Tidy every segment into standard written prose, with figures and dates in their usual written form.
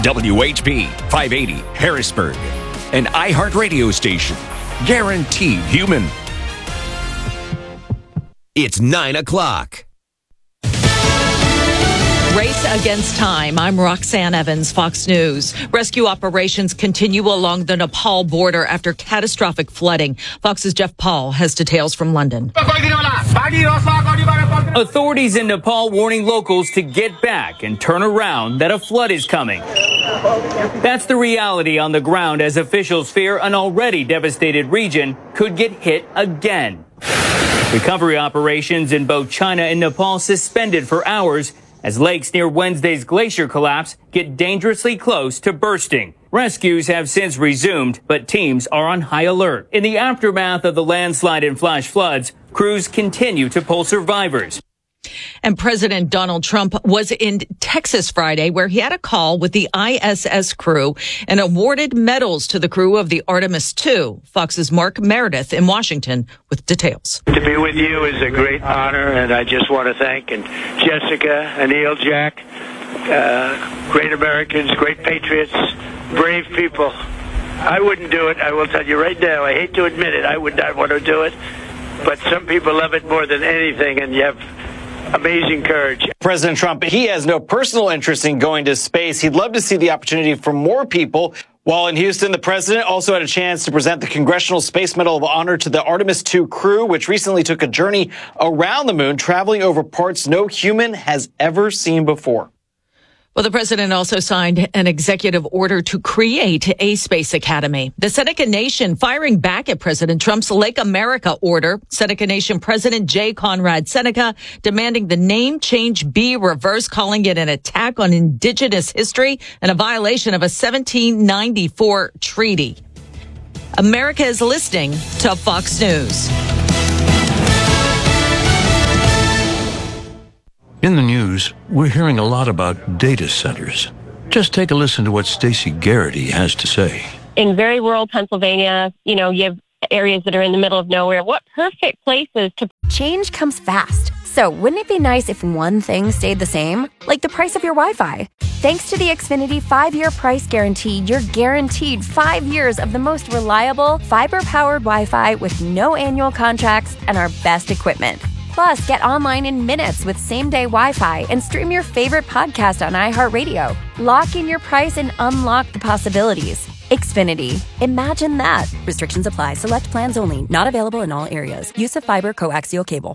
WHP 580 Harrisburg, an iHeart radio station. Guaranteed human. It's 9 o'clock. Race against time. I'm Roxanne Evans, Fox News. Rescue operations continue along the Nepal border after catastrophic flooding. Fox's Jeff Paul has details from London. Authorities in Nepal warning locals to get back and turn around, that a flood is coming. That's the reality on the ground as officials fear an already devastated region could get hit again. Recovery operations in both China and Nepal suspended for hours as lakes near Wednesday's glacier collapse get dangerously close to bursting. Rescues have since resumed, but teams are on high alert. In the aftermath of the landslide and flash floods, crews continue to pull survivors. And President Donald Trump was in Texas Friday, where he had a call with the ISS crew and awarded medals to the crew of the Artemis II. Fox's Mark Meredith in Washington with details. To be with you is a great honor, and I just want to thank Jessica, Anil, Jack, great Americans, great patriots, brave people. I wouldn't do it. I will tell you right now. I hate to admit it. I would not want to do it, but some people love it more than anything, and you have amazing courage. President Trump, he has no personal interest in going to space. He'd love to see the opportunity for more people. While in Houston, the president also had a chance to present the Congressional Space Medal of Honor to the Artemis II crew, which recently took a journey around the moon, traveling over parts no human has ever seen before. Well, the president also signed an executive order to create a space academy. The Seneca Nation firing back at President Trump's Lake America order. Seneca Nation President J. Conrad Seneca demanding the name change be reversed, calling it an attack on indigenous history and a violation of a 1794 treaty. America is listening to Fox News. In the news, we're hearing a lot about data centers. Just take a listen to what Stacey Garrity has to say. In very rural Pennsylvania, you have areas that are in the middle of nowhere. What perfect places to... Change comes fast. So wouldn't it be nice if one thing stayed the same? Like the price of your Wi-Fi. Thanks to the Xfinity 5-year price guarantee, you're guaranteed 5 years of the most reliable, fiber-powered Wi-Fi with no annual contracts and our best equipment. Plus, get online in minutes with same-day Wi-Fi and stream your favorite podcast on iHeartRadio. Lock in your price and unlock the possibilities. Xfinity. Imagine that. Restrictions apply. Select plans only. Not available in all areas. Use of fiber coaxial cable.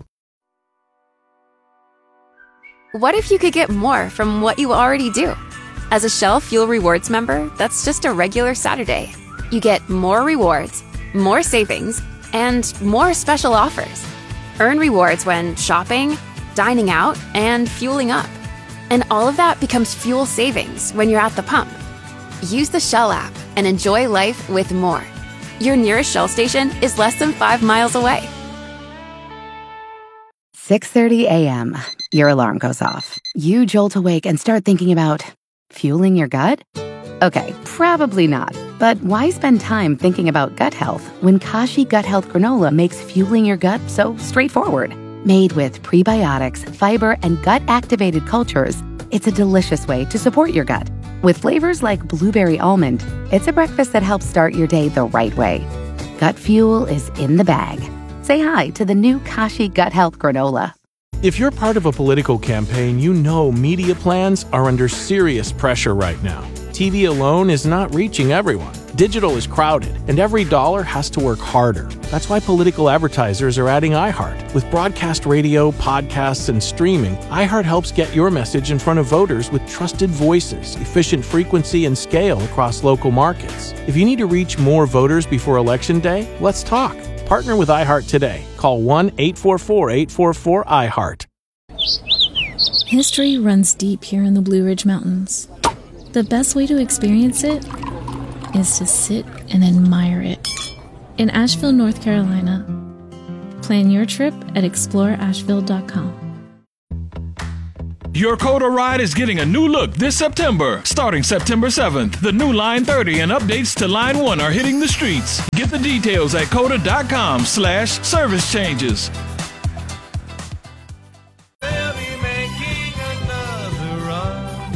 What if you could get more from what you already do? As a Shell Fuel Rewards member, that's just a regular Saturday. You get more rewards, more savings, and more special offers. Earn rewards when shopping, dining out, and fueling up. And all of that becomes fuel savings when you're at the pump. Use the Shell app and enjoy life with more. Your nearest Shell station is less than 5 miles away. 6:30 a.m. Your alarm goes off. You jolt awake and start thinking about fueling your gut? Okay, probably not. But why spend time thinking about gut health when Kashi Gut Health Granola makes fueling your gut so straightforward? Made with prebiotics, fiber, and gut-activated cultures, it's a delicious way to support your gut. With flavors like blueberry almond, it's a breakfast that helps start your day the right way. Gut fuel is in the bag. Say hi to the new Kashi Gut Health Granola. If you're part of a political campaign, you know media plans are under serious pressure right now. TV alone is not reaching everyone. Digital is crowded, and every dollar has to work harder. That's why political advertisers are adding iHeart. With broadcast radio, podcasts, and streaming, iHeart helps get your message in front of voters with trusted voices, efficient frequency, and scale across local markets. If you need to reach more voters before Election Day, let's talk. Partner with iHeart today. Call 1-844-844-iHeart. History runs deep here in the Blue Ridge Mountains. The best way to experience it is to sit and admire it. In Asheville, North Carolina. Plan your trip at exploreasheville.com. Your COTA ride is getting a new look this September. Starting September 7th, the new Line 30 and updates to Line 1 are hitting the streets. Get the details at COTA.com/service changes.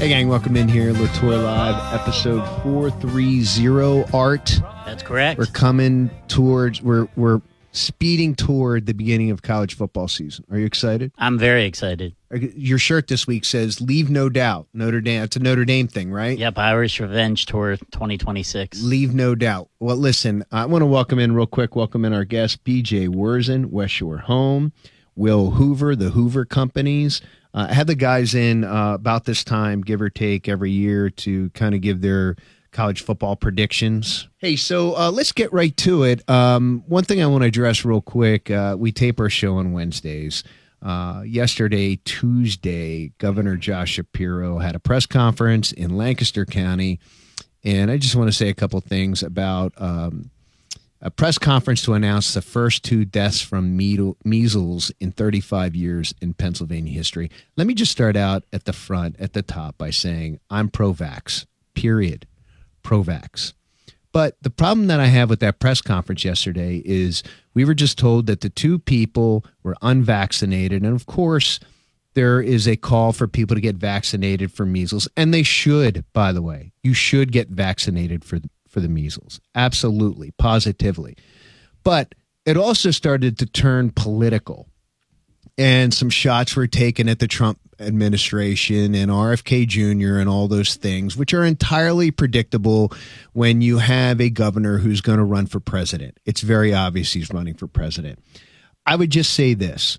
Hey, gang, welcome in here. Latour Live, episode 430. Art. That's correct. We're coming towards, we're speeding toward the beginning of college football season. Are you excited? I'm very excited. Your shirt this week says, "Leave no doubt." Notre Dame. It's a Notre Dame thing, right? Yep, Irish Revenge Tour 2026. Leave no doubt. Well, listen, I want to welcome in our guest, BJ Wurzen, West Shore Home, Will Hoover, the Hoover Companies. I have the guys in about this time, give or take, every year to kind of give their college football predictions. Hey, so let's get right to it. One thing I want to address real quick, we tape our show on Wednesdays. Yesterday, Tuesday, Governor Josh Shapiro had a press conference in Lancaster County, and I just want to say a couple things about a press conference to announce the first 2 deaths from measles in 35 years in Pennsylvania history. Let me just start out at the front, at the top, by saying I'm pro-vax, period. Pro-vax. But the problem that I have with that press conference yesterday is we were just told that the 2 people were unvaccinated. And of course, there is a call for people to get vaccinated for measles. And they should, by the way. You should get vaccinated for the measles. Absolutely, positively. But it also started to turn political. And some shots were taken at the Trump administration and RFK Jr. and all those things, which are entirely predictable when you have a governor who's going to run for president. It's very obvious he's running for president. I would just say this.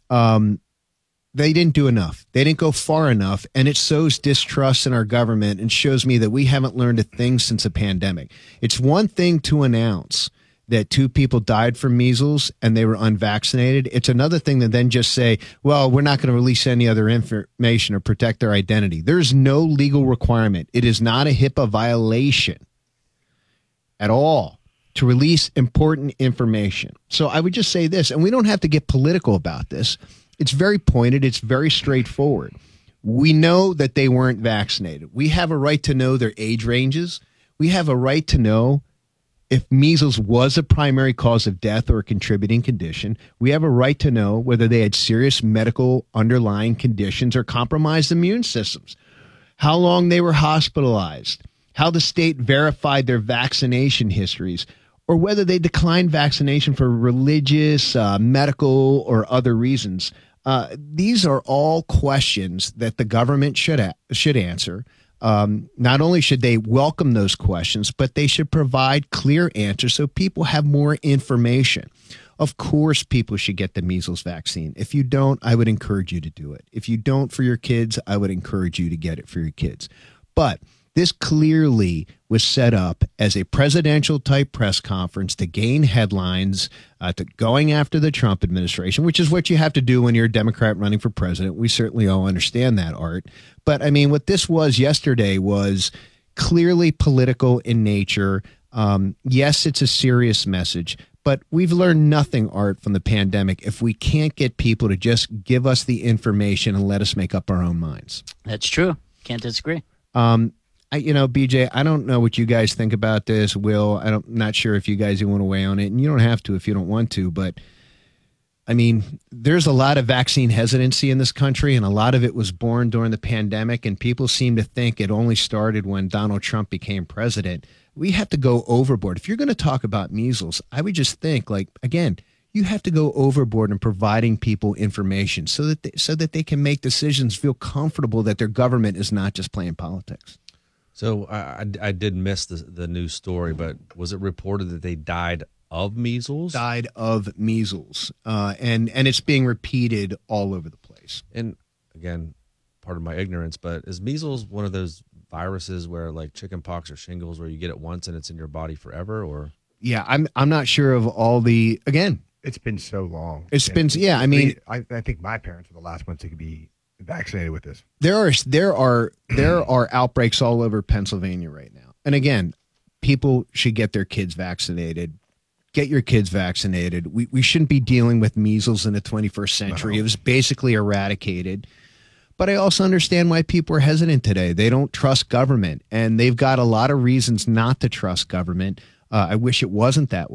They didn't do enough. They didn't go far enough, and it sows distrust in our government and shows me that we haven't learned a thing since the pandemic. It's one thing to announce that 2 people died from measles and they were unvaccinated. It's another thing to then just say, well, we're not going to release any other information or protect their identity. There's no legal requirement. It is not a HIPAA violation at all to release important information. So I would just say this, and we don't have to get political about this. It's very pointed. It's very straightforward. We know that they weren't vaccinated. We have a right to know their age ranges. We have a right to know if measles was a primary cause of death or a contributing condition. We have a right to know whether they had serious medical underlying conditions or compromised immune systems, how long they were hospitalized, how the state verified their vaccination histories, or whether they declined vaccination for religious, medical, or other reasons. These are all questions that the government should answer. Not only should they welcome those questions, but they should provide clear answers so people have more information. Of course, people should get the measles vaccine. If you don't, I would encourage you to do it. If you don't for your kids, I would encourage you to get it for your kids. But this clearly was set up as a presidential type press conference to gain headlines, to going after the Trump administration, which is what you have to do when you're a Democrat running for president. We certainly all understand that, Art. But I mean, what this was yesterday was clearly political in nature. Yes, it's a serious message, but we've learned nothing, Art, from the pandemic if we can't get people to just give us the information and let us make up our own minds. That's true. Can't disagree. BJ, I don't know what you guys think about this. Will, I'm not sure if you guys want to weigh on it, and you don't have to if you don't want to, but I mean, there's a lot of vaccine hesitancy in this country, and a lot of it was born during the pandemic, and people seem to think it only started when Donald Trump became president. We have to go overboard. If you're going to talk about measles, I would just think, again, you have to go overboard in providing people information so that they can make decisions, feel comfortable that their government is not just playing politics. So I did miss the news story, but was it reported that they died of measles? Died of measles. And it's being repeated all over the place. And again, part of my ignorance, but is measles one of those viruses where like chicken pox or shingles where you get it once and it's in your body forever? Or yeah, I'm not sure of all the, again. It's been so long. I think my parents were the last ones to be vaccinated with this. There are outbreaks all over Pennsylvania right now. And again, people should get their kids vaccinated. Get your kids vaccinated. We shouldn't be dealing with measles in the 21st century. No. It was basically eradicated. But I also understand why people are hesitant today. They don't trust government, and they've got a lot of reasons not to trust government. I wish it wasn't that way.